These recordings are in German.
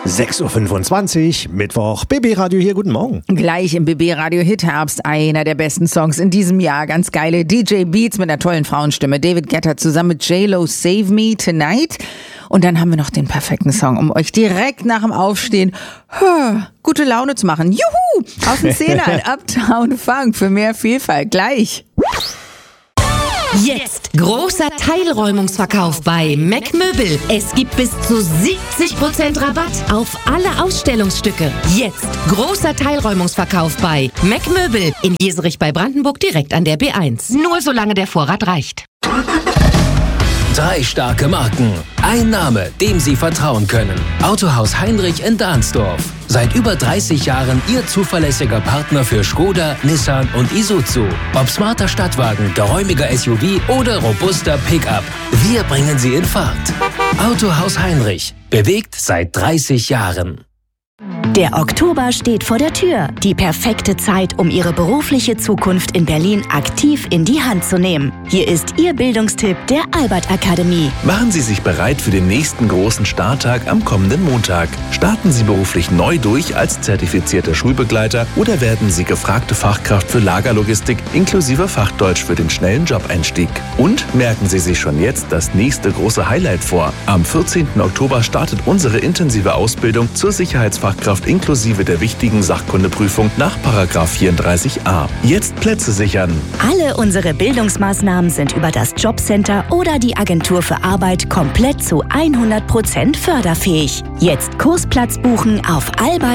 6.25 Uhr, Mittwoch, BB Radio hier, guten Morgen. Gleich im BB Radio Hit Herbst, einer der besten Songs in diesem Jahr. Ganz geile DJ Beats mit einer tollen Frauenstimme. David Guetta zusammen mit J-Lo, Save Me Tonight. Und dann haben wir noch den perfekten Song, um euch direkt nach dem Aufstehen gute Laune zu machen. Juhu! Aus den Szenen Uptown Funk für mehr Vielfalt. Gleich. Jetzt großer Teilräumungsverkauf bei Mac Möbel. Es gibt bis zu 70% Rabatt auf alle Ausstellungsstücke. Jetzt großer Teilräumungsverkauf bei Mac Möbel in Jeserich bei Brandenburg direkt an der B1. Nur solange der Vorrat reicht. 3 starke Marken. Ein Name, dem Sie vertrauen können. Autohaus Heinrich in Dahnsdorf. Seit über 30 Jahren Ihr zuverlässiger Partner für Skoda, Nissan und Isuzu. Ob smarter Stadtwagen, geräumiger SUV oder robuster Pickup. Wir bringen Sie in Fahrt. Autohaus Heinrich. Bewegt seit 30 Jahren. Der Oktober steht vor der Tür. Die perfekte Zeit, um Ihre berufliche Zukunft in Berlin aktiv in die Hand zu nehmen. Hier ist Ihr Bildungstipp der Albert Akademie. Machen Sie sich bereit für den nächsten großen Starttag am kommenden Montag. Starten Sie beruflich neu durch als zertifizierter Schulbegleiter oder werden Sie gefragte Fachkraft für Lagerlogistik inklusive Fachdeutsch für den schnellen Jobeinstieg. Und merken Sie sich schon jetzt das nächste große Highlight vor. Am 14. Oktober startet unsere intensive Ausbildung zur Sicherheitsfachkraft inklusive der wichtigen Sachkundeprüfung nach § 34a. Jetzt Plätze sichern. Alle unsere Bildungsmaßnahmen sind über das Jobcenter oder die Agentur für Arbeit komplett zu 100% förderfähig. Jetzt Kursplatz buchen auf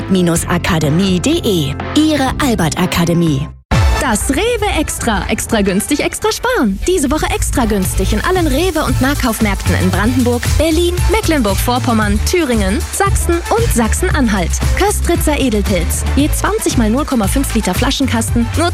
albert-akademie.de. Ihre Albert Akademie. Das Rewe Extra. Extra günstig, extra sparen. Diese Woche extra günstig in allen Rewe- und Nahkaufmärkten in Brandenburg, Berlin, Mecklenburg-Vorpommern, Thüringen, Sachsen und Sachsen-Anhalt. Köstritzer Edelpilz. Je 20 mal 0,5 Liter Flaschenkasten, nur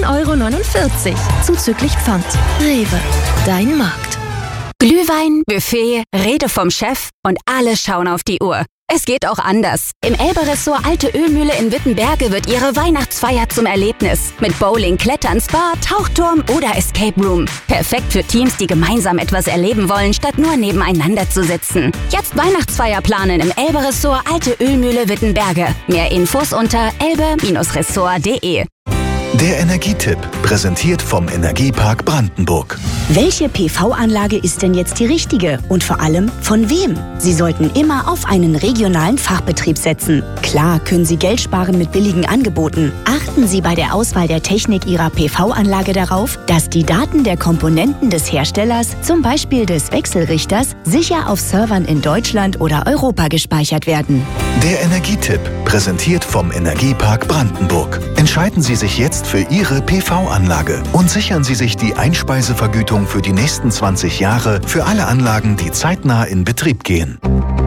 10,49 €. Zuzüglich Pfand. Rewe. Dein Markt. Glühwein, Buffet, Rede vom Chef und alle schauen auf die Uhr. Es geht auch anders. Im Elbe-Ressort Alte Ölmühle in Wittenberge wird Ihre Weihnachtsfeier zum Erlebnis. Mit Bowling, Klettern, Spa, Tauchturm oder Escape Room. Perfekt für Teams, die gemeinsam etwas erleben wollen, statt nur nebeneinander zu sitzen. Jetzt Weihnachtsfeier planen im Elbe-Ressort Alte Ölmühle Wittenberge. Mehr Infos unter elbe-ressort.de. Der Energietipp, präsentiert vom Energiepark Brandenburg. Welche PV-Anlage ist denn jetzt die richtige? Und vor allem, von wem? Sie sollten immer auf einen regionalen Fachbetrieb setzen. Klar können Sie Geld sparen mit billigen Angeboten. Achten Sie bei der Auswahl der Technik Ihrer PV-Anlage darauf, dass die Daten der Komponenten des Herstellers, zum Beispiel des Wechselrichters, sicher auf Servern in Deutschland oder Europa gespeichert werden. Der Energietipp, präsentiert vom Energiepark Brandenburg. Entscheiden Sie sich jetzt für Ihre PV-Anlage und sichern Sie sich die Einspeisevergütung für die nächsten 20 Jahre für alle Anlagen, die zeitnah in Betrieb gehen.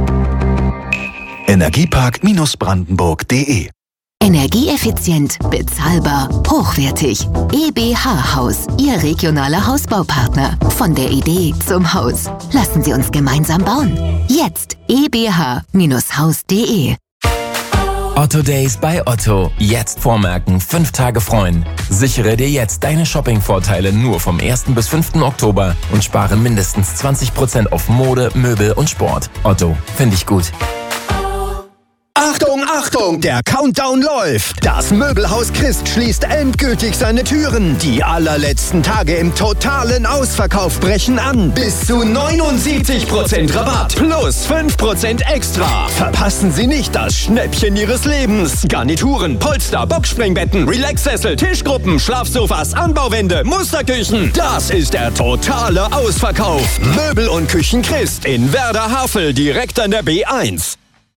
Energiepark-brandenburg.de. Energieeffizient, bezahlbar, hochwertig. EBH Haus, Ihr regionaler Hausbaupartner. Von der Idee zum Haus. Lassen Sie uns gemeinsam bauen. Jetzt ebh-haus.de. Otto Days bei Otto. Jetzt vormerken, 5 Tage freuen. Sichere dir jetzt deine Shopping-Vorteile nur vom 1. bis 5. Oktober und spare mindestens 20% auf Mode, Möbel und Sport. Otto, finde ich gut. Achtung, Achtung, der Countdown läuft. Das Möbelhaus Christ schließt endgültig seine Türen. Die allerletzten Tage im totalen Ausverkauf brechen an. Bis zu 79% Rabatt plus 5% extra. Verpassen Sie nicht das Schnäppchen Ihres Lebens. Garnituren, Polster, Boxspringbetten, Relaxsessel, Tischgruppen, Schlafsofas, Anbauwände, Musterküchen. Das ist der totale Ausverkauf. Möbel und Küchen Christ in Werder-Havel direkt an der B1.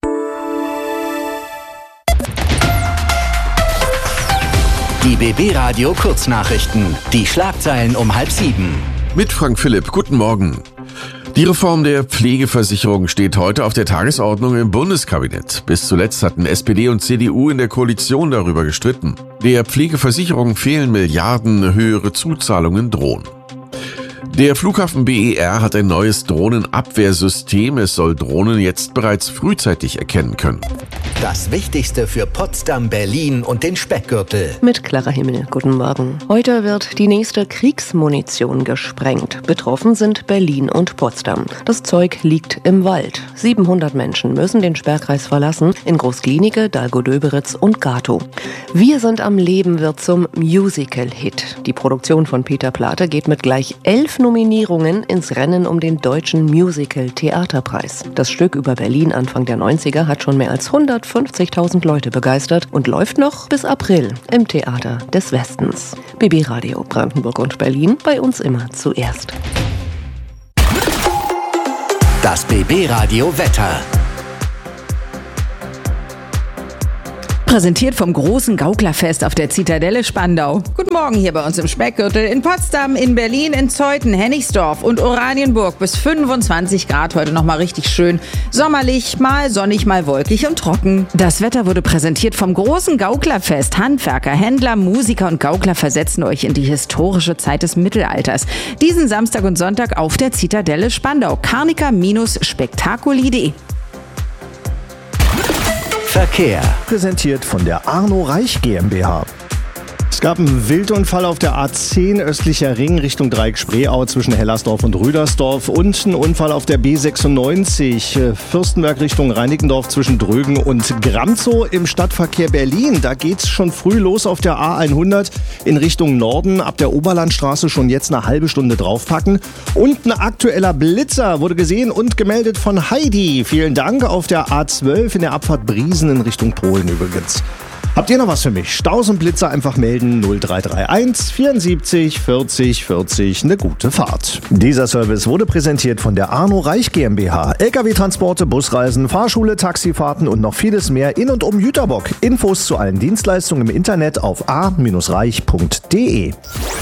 Die BB Radio Kurznachrichten. Die Schlagzeilen um 6:30. Mit Frank Philipp. Guten Morgen. Die Reform der Pflegeversicherung steht heute auf der Tagesordnung im Bundeskabinett. Bis zuletzt hatten SPD und CDU in der Koalition darüber gestritten. Der Pflegeversicherung fehlen Milliarden, höhere Zuzahlungen drohen. Der Flughafen BER hat ein neues Drohnenabwehrsystem. Es soll Drohnen jetzt bereits frühzeitig erkennen können. Das Wichtigste für Potsdam, Berlin und den Speckgürtel. Mit Clara Himmel, guten Morgen. Heute wird die nächste Kriegsmunition gesprengt. Betroffen sind Berlin und Potsdam. Das Zeug liegt im Wald. 700 Menschen müssen den Sperrkreis verlassen, in Groß-Glienicke, Dahlgow-Döberitz und Gatow. Wir sind am Leben wird zum Musical-Hit. Die Produktion von Peter Plate geht mit gleich 11 Nominierungen ins Rennen um den Deutschen Musical-Theaterpreis. Das Stück über Berlin Anfang der 90er hat schon mehr als 150.000 Leute begeistert und läuft noch bis April im Theater des Westens. BB Radio Brandenburg und Berlin, bei uns immer zuerst. Das BB Radio Wetter. Präsentiert vom großen Gauklerfest auf der Zitadelle Spandau. Guten Morgen hier bei uns im Speckgürtel. In Potsdam, in Berlin, in Zeuthen, Hennigsdorf und Oranienburg bis 25 Grad. Heute nochmal richtig schön sommerlich, mal sonnig, mal wolkig und trocken. Das Wetter wurde präsentiert vom großen Gauklerfest. Handwerker, Händler, Musiker und Gaukler versetzen euch in die historische Zeit des Mittelalters. Diesen Samstag und Sonntag auf der Zitadelle Spandau. Carnica-spektakuli.de. Verkehr. Präsentiert von der Arno Reich GmbH. Es gab einen Wildunfall auf der A10 östlicher Ring Richtung Dreieck-Spreeau zwischen Hellersdorf und Rüdersdorf und einen Unfall auf der B96 Fürstenberg Richtung Reinickendorf zwischen Drögen und Gramzow im Stadtverkehr Berlin. Da geht's schon früh los auf der A100 in Richtung Norden. Ab der Oberlandstraße schon jetzt eine halbe Stunde draufpacken. Und ein aktueller Blitzer wurde gesehen und gemeldet von Heidi. Vielen Dank auf der A12 in der Abfahrt Briesen in Richtung Polen übrigens. Habt ihr noch was für mich? Staus und Blitzer einfach melden 0331 74 40 40. Eine gute Fahrt. Dieser Service wurde präsentiert von der Arno Reich GmbH. LKW-Transporte, Busreisen, Fahrschule, Taxifahrten und noch vieles mehr in und um Jüterbock. Infos zu allen Dienstleistungen im Internet auf a-reich.de.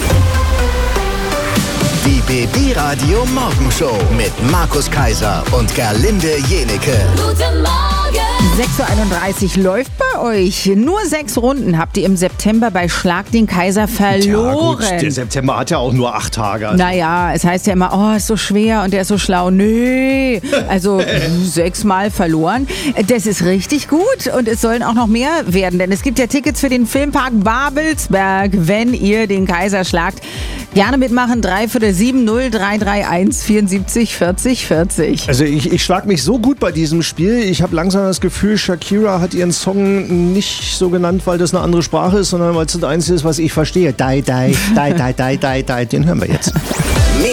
Die BB Radio Morgenshow mit Markus Kaiser und Gerlinde Jenecke. Guten Morgen! 6.31 Uhr läuft bei euch. Nur 6 Runden habt ihr im September bei Schlag den Kaiser verloren. Ja gut, der September hat ja auch nur 8 Tage. Also. Naja, es heißt ja immer, oh, ist so schwer und der ist so schlau. Nee, also 6-mal verloren. Das ist richtig gut und es sollen auch noch mehr werden, denn es gibt ja Tickets für den Filmpark Babelsberg, wenn ihr den Kaiser schlagt. Gerne mitmachen, 3/7 0331 74 40 40. Also ich schlag mich so gut bei diesem Spiel. Ich habe langsam das Gefühl, Shakira hat ihren Song nicht so genannt, weil das eine andere Sprache ist, sondern weil es das Einzige ist, was ich verstehe. Den hören wir jetzt.